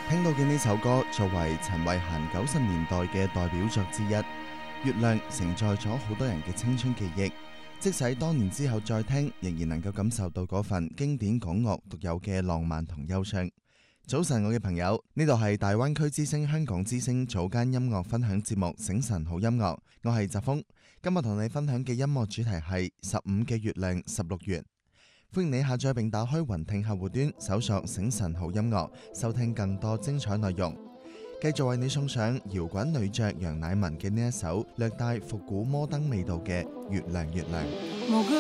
聽到嘅呢首歌作為陳慧嫻90年代嘅代表作之一，月亮承載咗好多人嘅青春記憶，即使多年之後再聽，仍然能夠感受到嗰份經典港樂獨有嘅浪漫同憂傷。早晨，我嘅朋友，呢度係大灣區之聲香港之聲早間音樂分享節目醒晨好音樂，我係澤峰。今日同你分享嘅音樂主題係15嘅月亮16圓。歡迎你下載並打開雲聽客戶端，搜索醒晨好音樂，收聽更多精彩內容。繼續為你送上搖滾女將楊乃文嘅呢一首略帶復古摩登味道嘅月亮月亮。